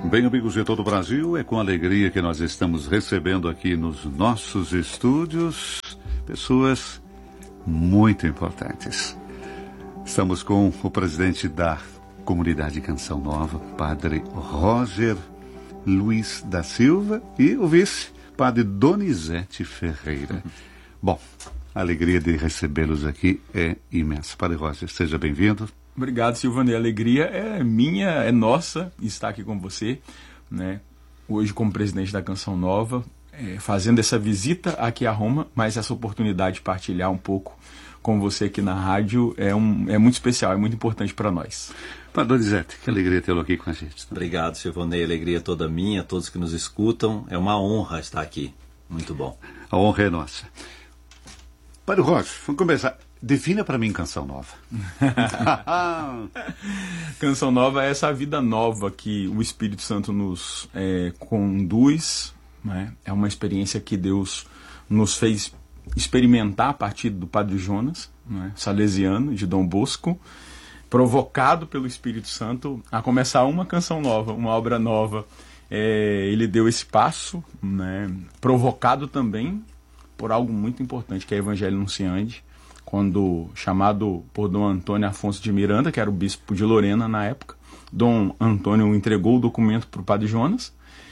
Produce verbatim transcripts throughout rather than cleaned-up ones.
Bem, amigos de todo o Brasil, é com alegria que nós estamos recebendo aqui nos nossos estúdios pessoas muito importantes. Estamos com o presidente da Comunidade Canção Nova, Padre Roger Luiz da Silva, e o vice, Padre Donizete Ferreira. Bom, a alegria de recebê-los aqui é imensa. Padre Roger, seja bem-vindo. Obrigado, Silvane. A alegria é minha, é nossa estar aqui com você, né? Hoje como presidente da Canção Nova, é, fazendo essa visita aqui a Roma, mas essa oportunidade de partilhar um pouco com você aqui na rádio é, um, é muito especial, é muito importante para nós. Padre Donizete, que alegria tê-lo aqui com a gente. Tá? Obrigado, Silvane. Alegria toda minha, todos que nos escutam. É uma honra estar aqui. Muito bom. A honra é nossa. Padre Roger, vamos começar. Defina para mim Canção Nova. Canção Nova é essa vida nova que o Espírito Santo nos é, conduz, né? É uma experiência que Deus nos fez experimentar a partir do Padre Jonas, né? Salesiano, de Dom Bosco, provocado pelo Espírito Santo a começar uma canção nova, uma obra nova. É, ele deu esse passo, né? Provocado também por algo muito importante, que é o Evangelho Anunciante, quando chamado por Dom Antônio Afonso de Miranda, que era o bispo de Lorena na época, Dom Antônio entregou o documento para o Padre Jonas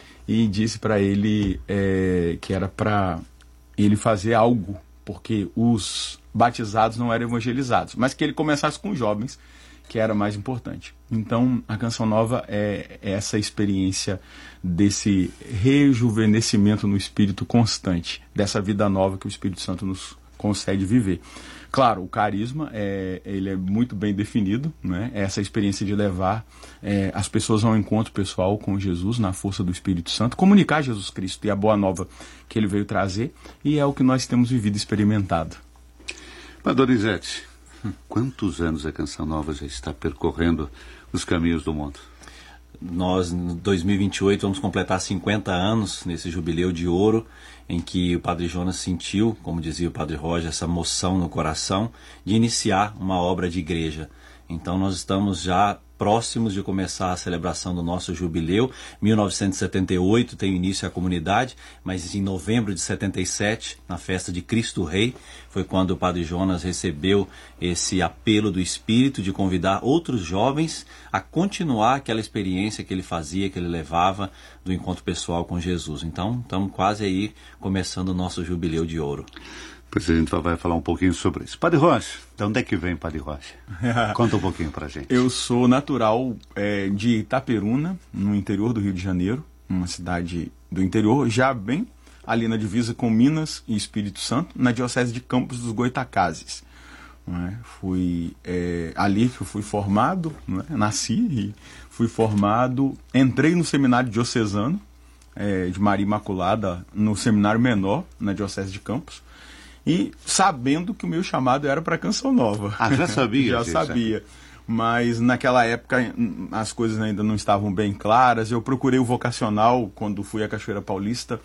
e disse para ele é, que era para ele fazer algo, porque os batizados não eram evangelizados, mas que ele começasse com os jovens, que era mais importante. Então, a Canção Nova é essa experiência desse rejuvenescimento no espírito constante, dessa vida nova que o Espírito Santo nos concede viver. Claro, o carisma é, ele é muito bem definido, né? Essa experiência de levar é, as pessoas ao encontro pessoal com Jesus na força do Espírito Santo, comunicar Jesus Cristo e a boa nova que ele veio trazer, e é o que nós temos vivido e experimentado. Padre Donizete, quantos anos a Canção Nova já está percorrendo os caminhos do mundo? Nós, em dois mil e vinte e oito, vamos completar cinquenta anos nesse jubileu de ouro, em que o Padre Jonas sentiu, como dizia o Padre Roger, essa moção no coração de iniciar uma obra de igreja. Então nós estamos já próximos de começar a celebração do nosso jubileu. mil novecentos e setenta e oito tem início a comunidade, mas em novembro de setenta e sete, na festa de Cristo Rei, foi quando o Padre Jonas recebeu esse apelo do Espírito de convidar outros jovens a continuar aquela experiência que ele fazia, que ele levava do encontro pessoal com Jesus. Então estamos quase aí começando o nosso jubileu de ouro. Pois a gente vai falar um pouquinho sobre isso. Padre Roger, de onde é que vem Padre Roger? Conta um pouquinho pra gente. Eu sou natural é, de Itaperuna, no interior do Rio de Janeiro, uma cidade do interior, já bem ali na divisa com Minas e Espírito Santo, na diocese de Campos dos Goytacazes. É? Fui é, ali que eu fui formado, é? Nasci e fui formado, entrei no seminário diocesano é, de Maria Imaculada, no seminário menor, na diocese de Campos, e sabendo que o meu chamado era para Canção Nova. Ah, já sabia? Já sabia. Mas naquela época as coisas ainda não estavam bem claras. Eu procurei o vocacional quando fui à Cachoeira Paulista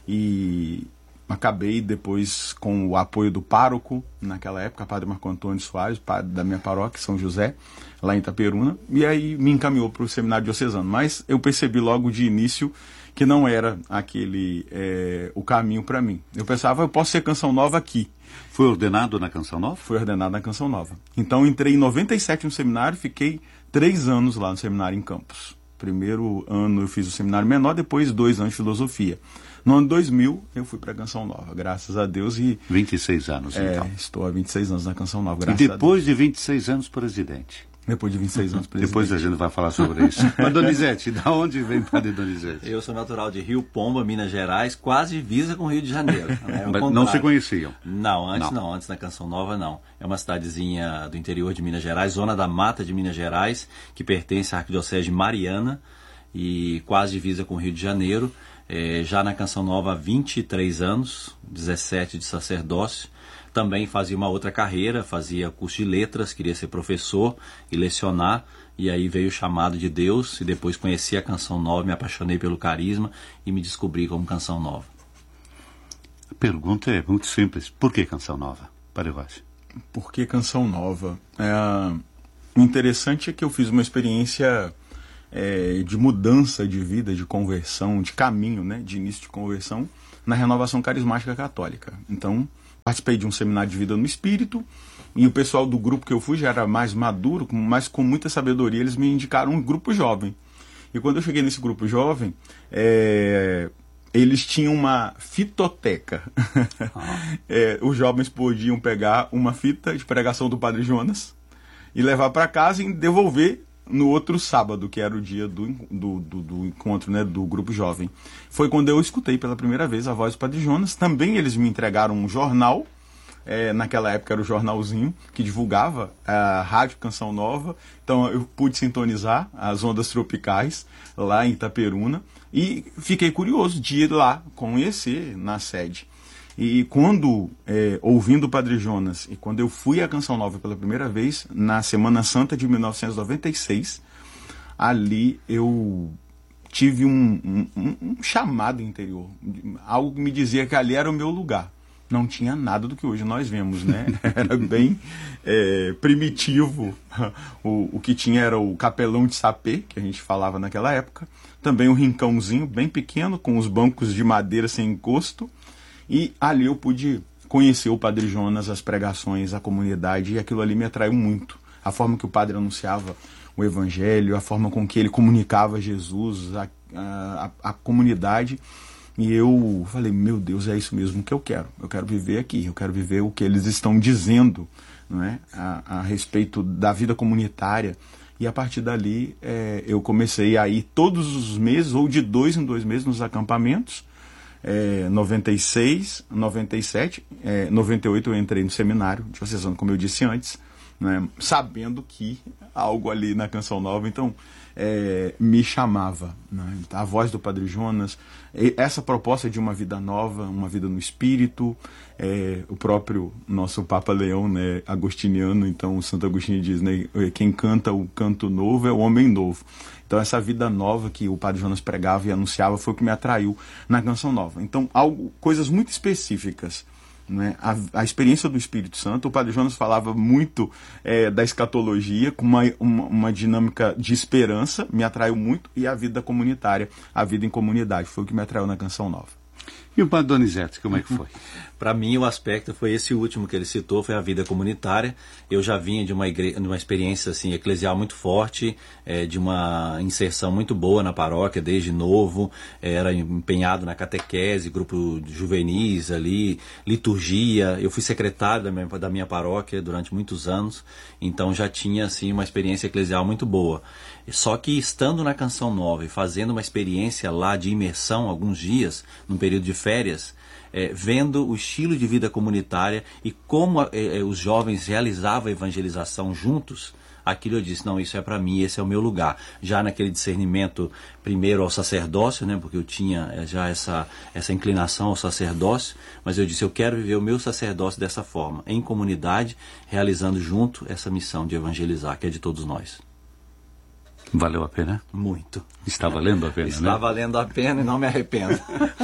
e acabei depois com o apoio do pároco, naquela época, Padre Marco Antônio Soares, padre da minha paróquia, São José, lá em Itaperuna, e aí me encaminhou para o seminário diocesano. Mas eu percebi logo de início que não era aquele é, o caminho para mim. Eu pensava, eu posso ser Canção Nova aqui. Foi ordenado na Canção Nova? Fui ordenado na Canção Nova. Então entrei em noventa e sete no seminário, fiquei três anos lá no seminário em Campos. Primeiro ano eu fiz o seminário menor, depois dois anos de filosofia. No ano dois mil eu fui para a Canção Nova, graças a Deus. E vinte e seis anos, é, então. Estou há vinte e seis anos na Canção Nova, graças e a Deus. depois de vinte e seis anos, presidente. Depois de vinte e seis anos, presidente. Depois a gente vai falar sobre isso. Mas Donizete, da onde vem Padre Donizete? Eu sou natural de Rio Pomba, Minas Gerais, quase divisa com o Rio de Janeiro. Né? Mas não se conheciam? Não, antes não. não, antes da Canção Nova não. É uma cidadezinha do interior de Minas Gerais, zona da mata de Minas Gerais, que pertence à Arquidiocese de Mariana e quase divisa com o Rio de Janeiro. É, já na Canção Nova há vinte e três anos, dezessete de sacerdócio. Também fazia uma outra carreira, fazia curso de letras, queria ser professor e lecionar, e aí veio o chamado de Deus, e depois conheci a Canção Nova, me apaixonei pelo carisma e me descobri como Canção Nova. A pergunta é muito simples, por que Canção Nova, Padre Roger? Por que Canção Nova? É, o interessante é que eu fiz uma experiência é, de mudança de vida, de conversão, de caminho, né, de início de conversão, na Renovação Carismática Católica. Então, participei de um seminário de vida no Espírito, e o pessoal do grupo que eu fui já era mais maduro, mas com muita sabedoria, eles me indicaram um grupo jovem. E quando eu cheguei nesse grupo jovem, é, eles tinham uma fitoteca. Ah. é, os jovens podiam pegar uma fita de pregação do Padre Jonas e levar para casa e devolver no outro sábado, que era o dia do, do, do, do encontro, né, do grupo jovem. Foi quando eu escutei pela primeira vez a voz do Padre Jonas. Também eles me entregaram um jornal. É, naquela época era o jornalzinho que divulgava a Rádio Canção Nova, então eu pude sintonizar as ondas tropicais lá em Itaperuna e fiquei curioso de ir lá conhecer na sede. E quando, é, ouvindo o Padre Jonas, e quando eu fui à Canção Nova pela primeira vez, na Semana Santa de mil novecentos e noventa e seis, ali eu tive um, um, um chamado interior, algo que me dizia que ali era o meu lugar. Não tinha nada do que hoje nós vemos, né? Era bem é, primitivo. O, o que tinha era o capelão de sapê, que a gente falava naquela época. Também um rincãozinho bem pequeno, com os bancos de madeira sem encosto. E ali eu pude conhecer o Padre Jonas, as pregações, a comunidade, e aquilo ali me atraiu muito. A forma que o padre anunciava o Evangelho, a forma com que ele comunicava Jesus, a, a, a comunidade. E eu falei, meu Deus, é isso mesmo que eu quero. Eu quero viver aqui, eu quero viver o que eles estão dizendo, não é? a, a respeito da vida comunitária. E a partir dali é, eu comecei a ir todos os meses, ou de dois em dois meses, nos acampamentos. É, noventa e seis, noventa e sete, é, noventa e oito eu entrei no seminário diocesano, como eu disse antes, né, sabendo que algo ali na Canção Nova, então... É, me chamava, né? A voz do Padre Jonas, essa proposta de uma vida nova, uma vida no Espírito, é, o próprio nosso Papa Leão, né, agostiniano, então o Santo Agostinho diz, né, quem canta o canto novo é o homem novo. Então essa vida nova que o Padre Jonas pregava e anunciava foi o que me atraiu na Canção Nova. Então algo, coisas muito específicas. Né? A, a experiência do Espírito Santo, o Padre Jonas falava muito é, da escatologia, com uma, uma, uma dinâmica de esperança, me atraiu muito, e a vida comunitária, a vida em comunidade, foi o que me atraiu na Canção Nova. E o Padre Donizete, como é que foi? Para mim, o aspecto foi esse último que ele citou, foi a vida comunitária. Eu já vinha de uma, igre... de uma experiência assim, eclesial muito forte, é, de uma inserção muito boa na paróquia, desde novo. É, era empenhado na catequese, grupo de juvenis ali, liturgia. Eu fui secretário da minha, da minha paróquia durante muitos anos, então já tinha assim, uma experiência eclesial muito boa. Só que estando na Canção Nova e fazendo uma experiência lá de imersão, alguns dias, num período de férias, é, vendo o estilo de vida comunitária e como é, os jovens realizavam a evangelização juntos, aquilo eu disse, não, isso é para mim, esse é o meu lugar. Já naquele discernimento, primeiro ao sacerdócio, né, porque eu tinha já essa, essa inclinação ao sacerdócio, mas eu disse, eu quero viver o meu sacerdócio dessa forma, em comunidade, realizando junto essa missão de evangelizar, que é de todos nós. Valeu a pena? Muito. Está valendo a pena, Está né? Está valendo a pena e não me arrependo.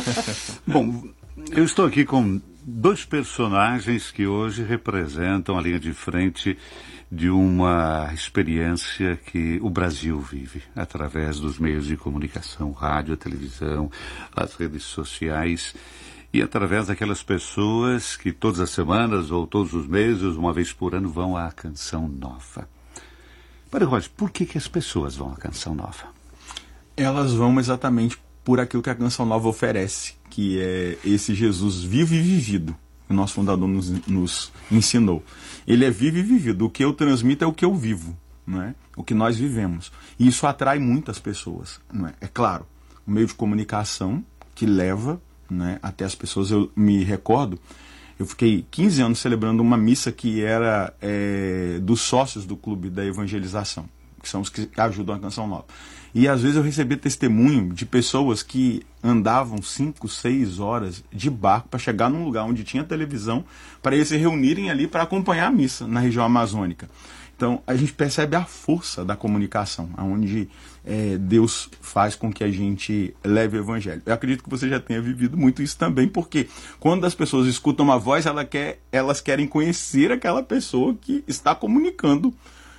Bom, eu estou aqui com dois personagens que hoje representam a linha de frente de uma experiência que o Brasil vive através dos meios de comunicação, rádio, televisão, as redes sociais, e através daquelas pessoas que todas as semanas ou todos os meses, uma vez por ano, vão à Canção Nova. Padre Roger, por que, que as pessoas vão à Canção Nova? Elas vão exatamente por aquilo que a Canção Nova oferece, que é esse Jesus vivo e vivido, que o nosso fundador nos, nos ensinou. Ele é vivo e vivido. O que eu transmito é o que eu vivo, não é? O que nós vivemos. E isso atrai muitas pessoas. Não é? É claro, o meio de comunicação que leva, né, até as pessoas. Eu me recordo, eu fiquei quinze anos celebrando uma missa que era é, dos sócios do Clube da Evangelização, que são os que ajudam a Canção Nova. E às vezes eu recebi testemunho de pessoas que andavam cinco, seis horas de barco para chegar num lugar onde tinha televisão, para eles se reunirem ali para acompanhar a missa na região amazônica. Então a gente percebe a força da comunicação, onde é, Deus faz com que a gente leve o Evangelho. Eu acredito que você já tenha vivido muito isso também, porque quando as pessoas escutam uma voz, ela quer, elas querem conhecer aquela pessoa que está comunicando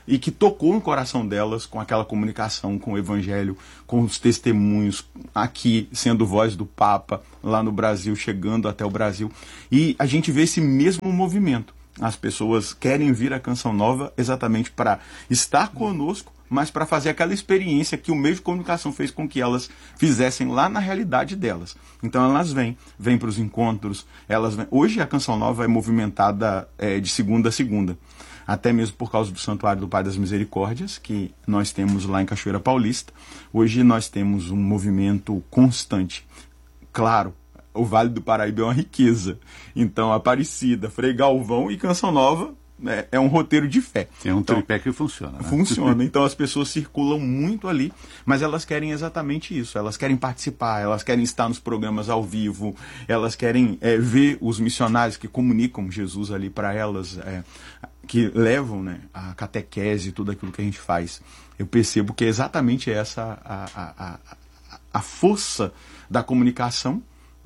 e que tocou no coração delas com aquela comunicação com o Evangelho, com os testemunhos, aqui sendo voz do Papa, lá no Brasil, chegando até o Brasil. E a gente vê esse mesmo movimento. As pessoas querem vir à Canção Nova exatamente para estar conosco, mas para fazer aquela experiência que o meio de comunicação fez com que elas fizessem lá na realidade delas. Então elas vêm, vêm para os encontros, elas vêm. Hoje a Canção Nova é movimentada é, de segunda a segunda, até mesmo por causa do Santuário do Pai das Misericórdias, que nós temos lá em Cachoeira Paulista. Hoje nós temos um movimento constante. Claro, o Vale do Paraíba é uma riqueza. Então Aparecida, Frei Galvão e Canção Nova É, é um roteiro de fé. É um então, tripé que funciona, né? Funciona. Então as pessoas circulam muito ali, mas elas querem exatamente isso. Elas querem participar, elas querem estar nos programas ao vivo, elas querem é, ver os missionários que comunicam Jesus ali para elas, é, que levam, né, a catequese, tudo aquilo que a gente faz. Eu percebo que é exatamente essa a, a, a, a força da comunicação,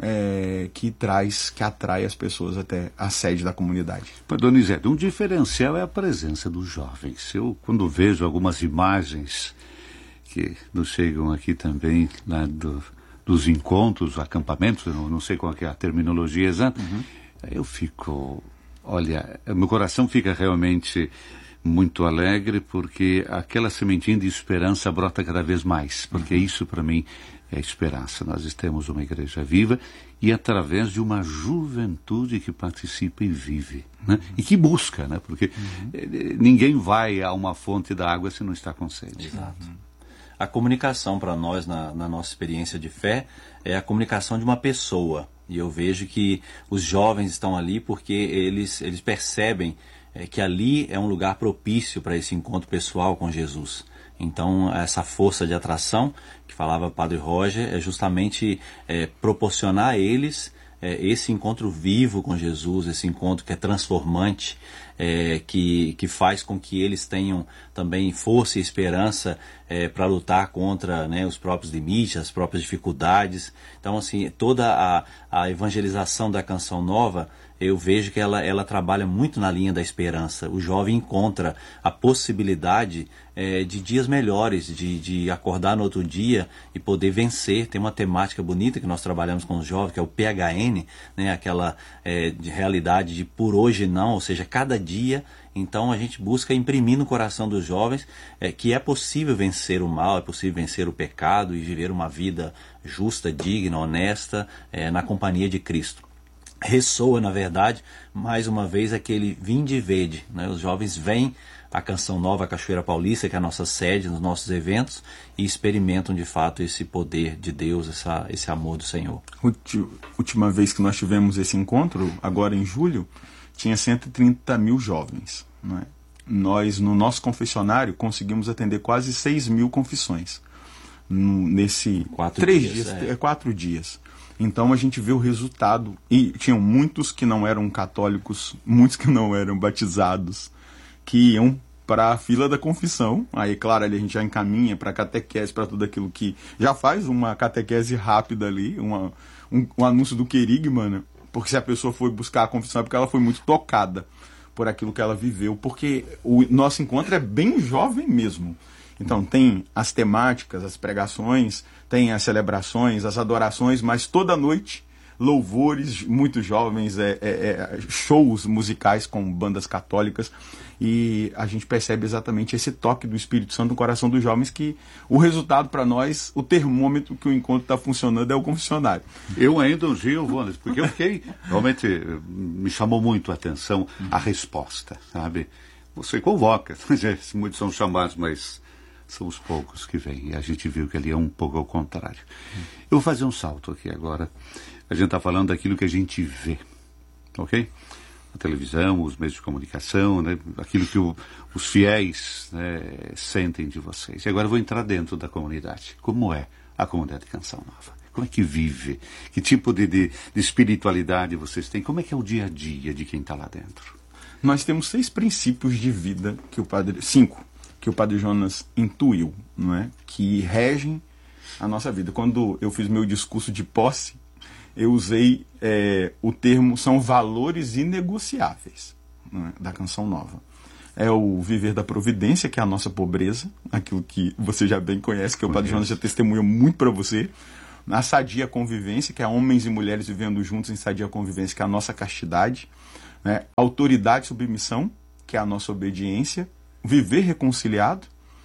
É, que traz, que atrai as pessoas até a sede da comunidade. Donizete, um diferencial é a presença dos jovens. Eu, quando vejo algumas imagens que nos chegam aqui também, lá do, dos encontros, acampamentos, eu não, não sei qual que é a terminologia exata, uhum. eu fico, olha, meu coração fica realmente muito alegre, porque aquela sementinha de esperança brota cada vez mais, porque uhum. isso para mim é esperança. Nós temos uma igreja viva e através de uma juventude que participa e vive, né? Uhum. E que busca, né? Porque uhum. ninguém vai a uma fonte da água se não está com sede. Exato. Uhum. A comunicação para nós, na, na nossa experiência de fé, é a comunicação de uma pessoa. E eu vejo que os jovens estão ali porque eles, eles percebem é, que ali é um lugar propício para esse encontro pessoal com Jesus. Então, essa força de atração que falava o Padre Roger é justamente é, proporcionar a eles é, esse encontro vivo com Jesus, esse encontro que é transformante, é, que, que faz com que eles tenham também força e esperança é, para lutar contra, né, os próprios limites, as próprias dificuldades. Então, assim, toda a, a evangelização da Canção Nova, eu vejo que ela, ela trabalha muito na linha da esperança. O jovem encontra a possibilidade é, de dias melhores, de, de acordar no outro dia e poder vencer. Tem uma temática bonita que nós trabalhamos com os jovens, que é o P H N, né, aquela é, de realidade de por hoje não, ou seja, cada dia. Então a gente busca imprimir no coração dos jovens é, que é possível vencer o mal, é possível vencer o pecado e viver uma vida justa, digna, honesta, é, na companhia de Cristo. Ressoa, na verdade, mais uma vez aquele vinde e vede, né? Os jovens vêm à Canção Nova, a Cachoeira Paulista, que é a nossa sede nos nossos eventos, e experimentam de fato esse poder de Deus, essa, esse amor do Senhor. Última vez que nós tivemos esse encontro, agora em julho, tinha cento e trinta mil jovens, não é? Nós, no nosso confessionário, conseguimos atender quase seis mil confissões no, nesse quatro três dias, dias, é. é, quatro dias. Então a gente vê o resultado, e tinham muitos que não eram católicos, muitos que não eram batizados, que iam para a fila da confissão. Aí, claro, ali a gente já encaminha para a catequese, para tudo aquilo que já faz uma catequese rápida ali, uma, um, um anúncio do querigma, né? Porque se a pessoa foi buscar a confissão é porque ela foi muito tocada por aquilo que ela viveu, porque o nosso encontro é bem jovem mesmo. Então tem as temáticas, as pregações, tem as celebrações, as adorações, mas toda noite louvores, muito jovens, é, é, é, shows musicais com bandas católicas, e a gente percebe exatamente esse toque do Espírito Santo no coração dos jovens, que o resultado para nós, o termômetro que o encontro está funcionando é o confessionário. Eu ainda um dia, Wallace, porque eu fiquei, realmente me chamou muito a atenção a resposta, sabe? Você convoca, muitos são chamados, mas são os poucos que vêm, e a gente viu que ali é um pouco ao contrário. Eu vou fazer um salto aqui agora. A gente está falando daquilo que a gente vê, ok? A televisão, os meios de comunicação, né? Aquilo que o, os fiéis, né, sentem de vocês. E agora eu vou entrar dentro da comunidade. Como é a comunidade de Canção Nova? Como é que vive? Que tipo de, de, de espiritualidade vocês têm? Como é que é o dia a dia de quem está lá dentro? Nós temos seis princípios de vida que o padre... Cinco, que o Padre Jonas intuiu, não é? Que regem a nossa vida. Quando eu fiz meu discurso de posse, eu usei é, o termo, são valores inegociáveis, não é? Da Canção Nova. é o viver da providência, que é a nossa pobreza, aquilo que você já bem conhece, que o Padre Jonas já testemunha muito para você. A sadia convivência, que é homens e mulheres vivendo juntos em sadia convivência, que é a nossa castidade. Né? Autoridade e submissão, que é a nossa obediência. Viver reconciliado,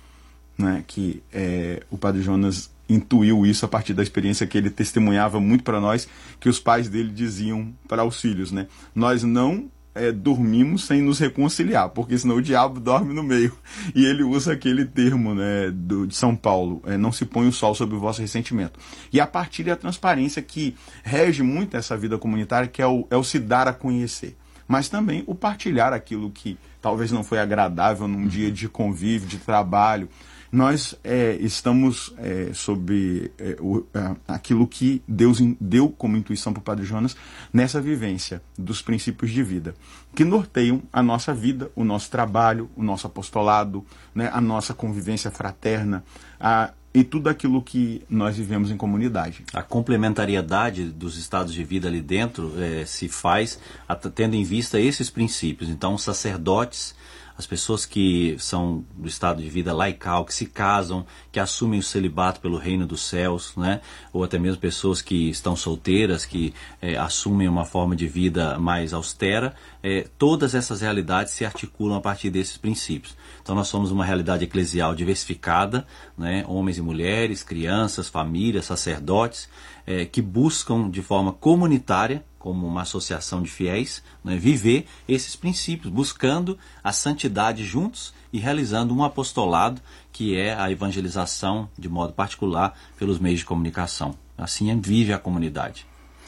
né? Que é, o Padre Jonas intuiu isso a partir da experiência que ele testemunhava muito para nós, que os pais dele diziam para os filhos, né? Nós não é, dormimos sem nos reconciliar, porque senão o diabo dorme no meio. E ele usa aquele termo, né, do, de São Paulo, é, não se põe o sol sobre o vosso ressentimento. E a partir da transparência que rege muito essa vida comunitária, que é o, é o se dar a conhecer. Mas também o partilhar aquilo que talvez não foi agradável num dia de convívio, de trabalho. Nós é, estamos é, sob é, o, é, aquilo que Deus in, deu como intuição para o Padre Jonas nessa vivência dos princípios de vida, que norteiam a nossa vida, o nosso trabalho, o nosso apostolado, né, a nossa convivência fraterna, a, e tudo aquilo que nós vivemos em comunidade. A complementariedade dos estados de vida ali dentro é, se faz tendo em vista esses princípios. Então, os sacerdotes, as pessoas que são do estado de vida laical, que se casam, que assumem o celibato pelo reino dos céus, né? Ou até mesmo pessoas que estão solteiras, que é, assumem uma forma de vida mais austera, é, todas essas realidades se articulam a partir desses princípios. Então nós somos uma realidade eclesial diversificada, né? Homens e mulheres, crianças, famílias, sacerdotes, é, que buscam de forma comunitária, como uma associação de fiéis, né, viver esses princípios, buscando a santidade juntos e realizando um apostolado, que é a evangelização, de modo particular, pelos meios de comunicação. Assim vive a comunidade.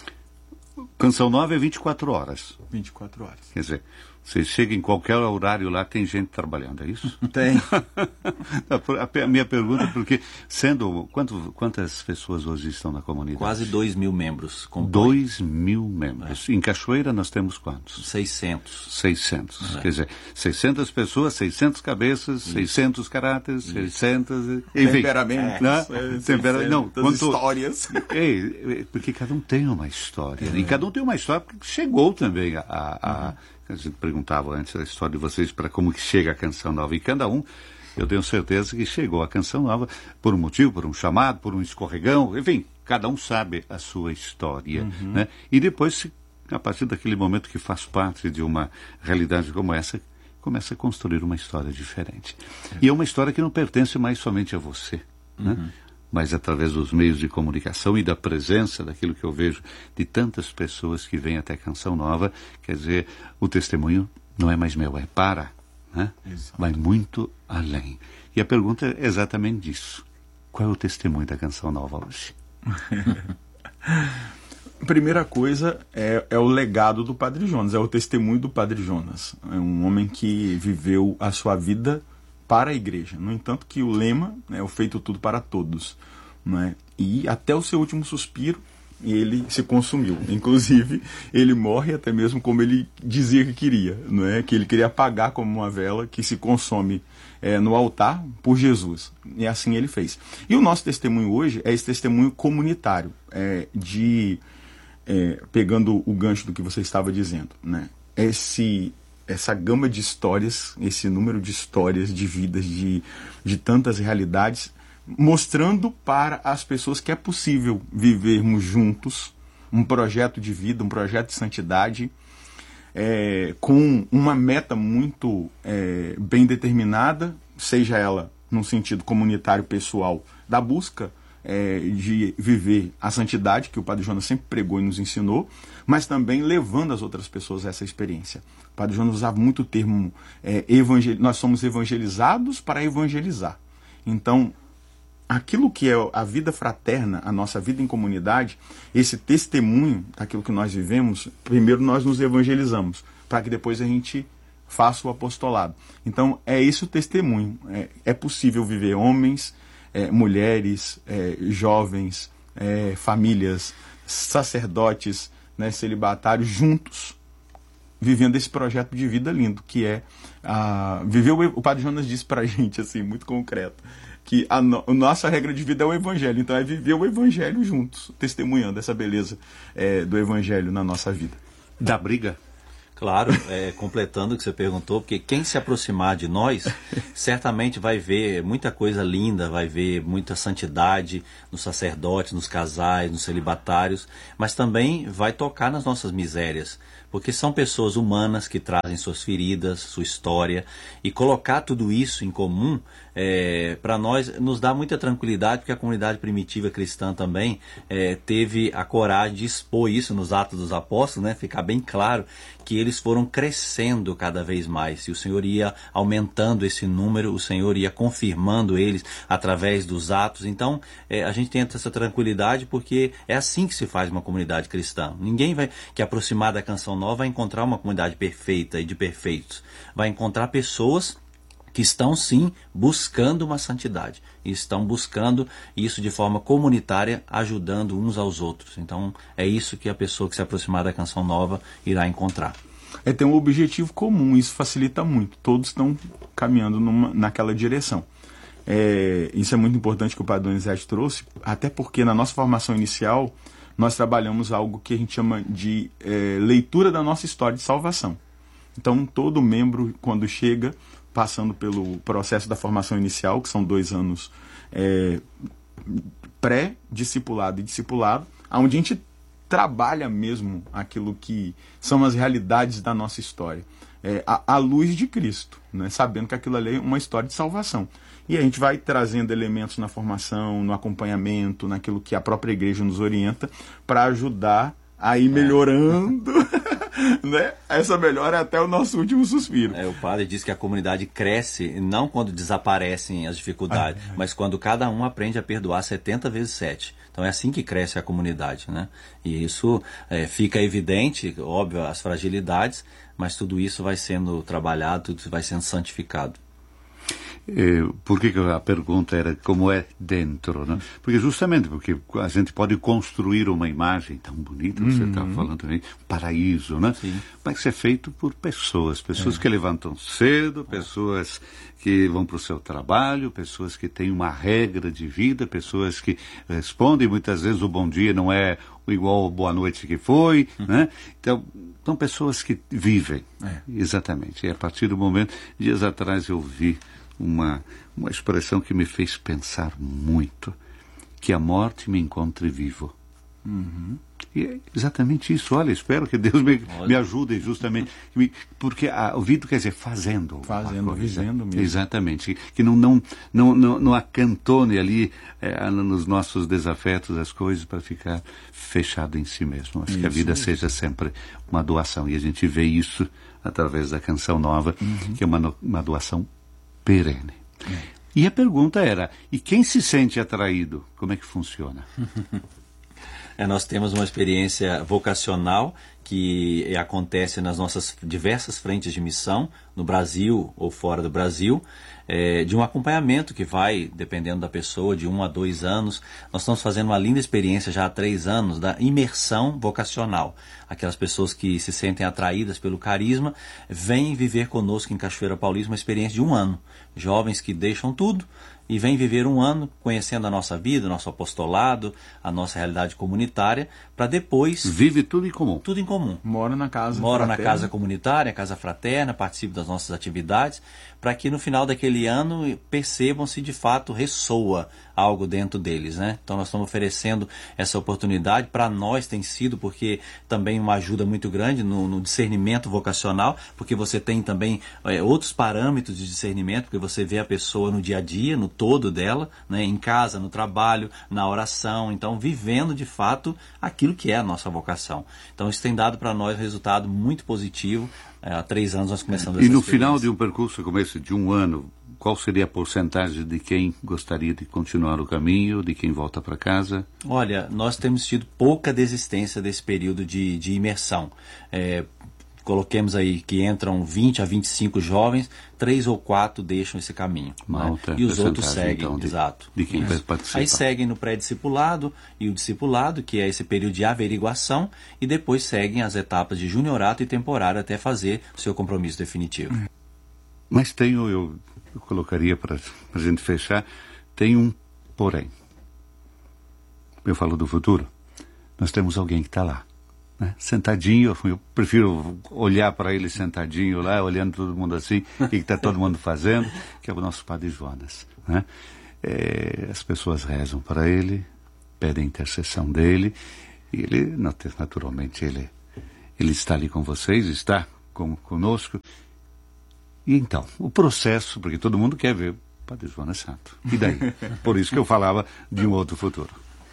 Canção Nova é vinte e quatro horas. vinte e quatro horas. Quer dizer, você chega em qualquer horário lá, tem gente trabalhando, é isso? Tem. A minha pergunta é porque, sendo, quanto, quantas pessoas hoje estão na comunidade? Quase dois mil membros. Compõem. Dois mil membros. É. Em Cachoeira nós temos quantos? seiscentos. seiscentos. É. Quer dizer, seiscentas pessoas, seiscentas cabeças, isso. seiscentos caráteres, isso. seiscentas... Enfim, temperamentos. Né? É, Tempera... Não, quanto... histórias. É, porque cada um tem uma história. É. E cada um tem uma história porque chegou também a... a, a... A gente perguntava antes a história de vocês para como que chega a Canção Nova. E cada um, eu tenho certeza que chegou a Canção Nova por um motivo, por um chamado, por um escorregão. Enfim, cada um sabe a sua história. Uhum. Né? E depois, a partir daquele momento que faz parte de uma realidade como essa, começa a construir uma história diferente. É. E é uma história que não pertence mais somente a você. Uhum. Né? Mas através dos meios de comunicação e da presença daquilo que eu vejo de tantas pessoas que vêm até Canção Nova, quer dizer, o testemunho não é mais meu, é para, né? Vai muito além. E a pergunta é exatamente isso. Qual é o testemunho da Canção Nova hoje? Primeira coisa é, é o legado do Padre Jonas, é o testemunho do Padre Jonas. É um homem que viveu a sua vida para a igreja. No entanto, que o lema é o feito tudo para todos. Né? E até o seu último suspiro, ele se consumiu. Inclusive, ele morre até mesmo como ele dizia que queria. Não é? Que ele queria apagar como uma vela que se consome é, no altar por Jesus. E assim ele fez. E o nosso testemunho hoje é esse testemunho comunitário, é, de, é, pegando o gancho do que você estava dizendo, né? Esse... essa gama de histórias, esse número de histórias, de vidas, de, de tantas realidades, mostrando para as pessoas que é possível vivermos juntos um projeto de vida, um projeto de santidade, é, com uma meta muito é, bem determinada, seja ela num sentido comunitário, pessoal, da busca é, de viver a santidade, que o Padre Jonas sempre pregou e nos ensinou, mas também levando as outras pessoas a essa experiência. O Padre Jonas usava muito o termo, é, evangel... nós somos evangelizados para evangelizar. Então, aquilo que é a vida fraterna, a nossa vida em comunidade, esse testemunho daquilo que nós vivemos, primeiro nós nos evangelizamos, para que depois a gente faça o apostolado. Então, é esse o testemunho. É, é possível viver homens, é, mulheres, é, jovens, é, famílias, sacerdotes, né, celibatários, juntos, vivendo esse projeto de vida lindo, que é a, viver o, o Padre Jonas disse para a gente, assim, muito concreto, que a, no, a nossa regra de vida é o Evangelho, então é viver o Evangelho juntos, testemunhando essa beleza é, do Evangelho na nossa vida. Da briga? Claro, é, completando o que você perguntou, porque quem se aproximar de nós, certamente vai ver muita coisa linda, vai ver muita santidade nos sacerdotes, nos casais, nos celibatários, mas também vai tocar nas nossas misérias, porque são pessoas humanas que trazem suas feridas, sua história, e colocar tudo isso em comum, é, para nós, nos dá muita tranquilidade, porque a comunidade primitiva cristã também é, teve a coragem de expor isso nos Atos dos Apóstolos, né, ficar bem claro que eles foram crescendo cada vez mais, e o Senhor ia aumentando esse número, o Senhor ia confirmando eles através dos atos. Então, é, a gente tem essa tranquilidade, porque é assim que se faz uma comunidade cristã. Ninguém vai que aproximar da Canção Nova vai encontrar uma comunidade perfeita e de perfeitos. Vai encontrar pessoas que estão sim buscando uma santidade, e estão buscando isso de forma comunitária, ajudando uns aos outros. Então é isso que a pessoa que se aproximar da Canção Nova irá encontrar. É ter um objetivo comum, isso facilita muito, todos estão caminhando numa, naquela direção. É, isso é muito importante que o Padre Donizete trouxe, até porque na nossa formação inicial nós trabalhamos algo que a gente chama de é, leitura da nossa história de salvação. Então todo membro, quando chega, passando pelo processo da formação inicial, que são dois anos é, pré-discipulado e discipulado, onde a gente trabalha mesmo aquilo que são as realidades da nossa história, é, à, à luz de Cristo, né? Sabendo que aquilo ali é uma história de salvação. E a gente vai trazendo elementos na formação, no acompanhamento, naquilo que a própria igreja nos orienta, para ajudar a ir melhorando... né? Essa melhora é até o nosso último suspiro. É, o padre diz que a comunidade cresce não quando desaparecem as dificuldades, ah, é. mas quando cada um aprende a perdoar setenta vezes sete. Então é assim que cresce a comunidade, né? E isso é, fica evidente, óbvio, as fragilidades, mas tudo isso vai sendo trabalhado, tudo isso vai sendo santificado. Eh, por que a pergunta era como é dentro, né? Porque justamente porque a gente pode construir uma imagem tão bonita, você está uhum. falando aí, paraíso, né? Sim. Mas é feito por pessoas, pessoas é. que levantam cedo, pessoas que vão para o seu trabalho, pessoas que têm uma regra de vida, pessoas que respondem, muitas vezes o bom dia não é igual ao boa noite que foi, uhum. né? Então, são pessoas que vivem, é. exatamente. E a partir do momento, dias atrás eu vi Uma, uma expressão que me fez pensar muito, que a morte me encontre vivo. Uhum. E é exatamente isso. Olha, espero que Deus me, me ajude justamente, me, porque a, o vida quer dizer fazendo. Fazendo, vivendo mesmo. Exatamente. Que, que não, não, não, não, não acantone ali é, nos nossos desafetos as coisas para ficar fechado em si mesmo. Acho isso, que a vida isso. seja sempre uma doação. E a gente vê isso através da Canção Nova, uhum. que é uma, uma doação perene. É. E a pergunta era, e quem se sente atraído? Como é que funciona? É, nós temos uma experiência vocacional que acontece nas nossas diversas frentes de missão, no Brasil ou fora do Brasil, é, de um acompanhamento que vai, dependendo da pessoa, de um a dois anos. Nós estamos fazendo uma linda experiência já há três anos da imersão vocacional. Aquelas pessoas que se sentem atraídas pelo carisma vêm viver conosco em Cachoeira Paulista uma experiência de um ano. Jovens que deixam tudo e vêm viver um ano conhecendo a nossa vida, o nosso apostolado, a nossa realidade comunitária, para depois... Vive tudo em comum. Tudo em comum. Mora na casa Mora fraterna. na casa comunitária, casa fraterna, participa das nossas atividades, para que no final daquele ano percebam se de fato ressoa algo dentro deles, né? Então nós estamos oferecendo essa oportunidade, para nós tem sido, porque também uma ajuda muito grande no, no discernimento vocacional, porque você tem também é, outros parâmetros de discernimento, porque você vê a pessoa no dia a dia, no todo dela, né? Em casa, no trabalho, na oração, então vivendo de fato aquilo que é a nossa vocação. Então isso tem dado para nós resultado muito positivo. É, há três anos nós começamos essa E no final de um percurso como esse, de um ano, qual seria a porcentagem de quem gostaria de continuar o caminho, de quem volta para casa? Olha, nós temos tido pouca desistência desse período de, de imersão. É, coloquemos aí que entram vinte a vinte e cinco jovens, três ou quatro deixam esse caminho. Né? E os outros seguem, então, de, exato. De quem vai participar. Aí seguem no pré-discipulado e o discipulado, que é esse período de averiguação, e depois seguem as etapas de juniorato e temporário até fazer o seu compromisso definitivo. Mas tenho, eu, eu colocaria para a gente fechar, tem um porém. Eu falo do futuro. Nós temos alguém que está lá. né? Sentadinho, eu prefiro olhar para ele sentadinho lá, olhando todo mundo assim, o que está todo mundo fazendo, que é o nosso Padre Jonas, né? É, as pessoas rezam para ele, pedem a intercessão dele, e ele, naturalmente, ele, ele está ali com vocês, está com, conosco. E então, o processo, porque todo mundo quer ver o Padre Jonas Santo. E daí? Por isso que eu falava de um outro futuro.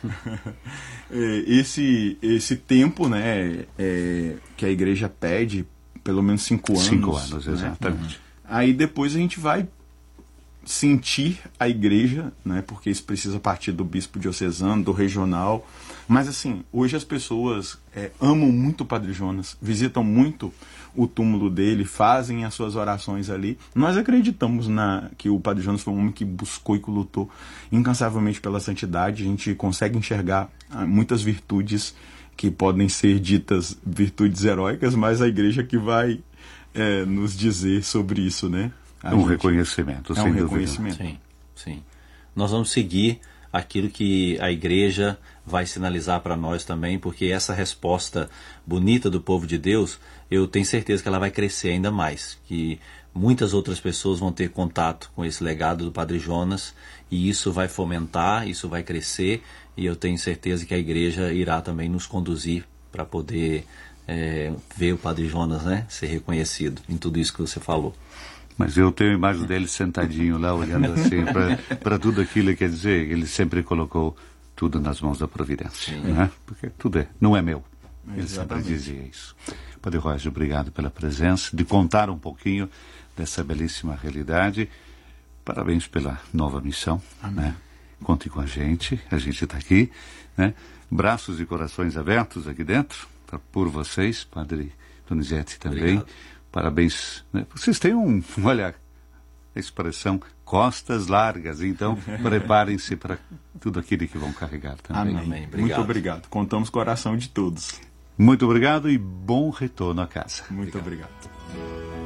Esse, esse tempo, né, é, que a igreja pede, pelo menos cinco anos. Cinco anos, né? exatamente. Aí depois a gente vai sentir a igreja, né, porque isso precisa partir do bispo diocesano, do regional. Mas assim, hoje as pessoas é, amam muito o Padre Jonas, visitam muito o túmulo dele, fazem as suas orações ali. Nós acreditamos na, que o Padre Jonas foi um homem que buscou e que lutou incansavelmente pela santidade. A gente consegue enxergar ah, muitas virtudes que podem ser ditas virtudes heróicas, mas a igreja que vai é, nos dizer sobre isso, né? A um gente, reconhecimento, é sem um dúvida. reconhecimento. Sim, sim. Nós vamos seguir aquilo que a igreja vai sinalizar para nós também, porque essa resposta bonita do povo de Deus, eu tenho certeza que ela vai crescer ainda mais, que muitas outras pessoas vão ter contato com esse legado do Padre Jonas, e isso vai fomentar, isso vai crescer, e eu tenho certeza que a igreja irá também nos conduzir para poder é, ver o Padre Jonas, né, ser reconhecido em tudo isso que você falou. Mas eu tenho a imagem dele sentadinho lá, olhando assim para tudo aquilo, quer dizer, ele sempre colocou tudo nas mãos da providência, né? Porque tudo é, não é meu. Ele Exatamente. sempre dizia isso. Padre Roger, obrigado pela presença, de contar um pouquinho dessa belíssima realidade. Parabéns pela nova missão, né? Conte com a gente, a gente está aqui, né? Braços e corações abertos aqui dentro, pra, por vocês, Padre Donizete também. Obrigado. Parabéns, né? Vocês têm um, olha, a expressão costas largas, então preparem-se para tudo aquilo que vão carregar também. Amém. Amém. Obrigado. Muito obrigado. Contamos com a oração de todos. Muito obrigado e bom retorno à casa. Muito obrigado.